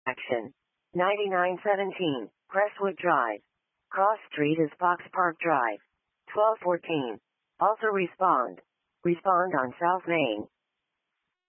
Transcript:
Action. 9917, Crestwood Drive. Cross Street is Fox Park Drive. 1214. Also respond. Respond on South Main.